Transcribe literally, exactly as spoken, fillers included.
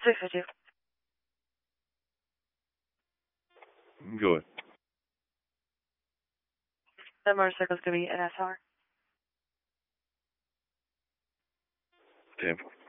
three fifty. Go ahead. That motorcycle's going to be N S R. Tampa.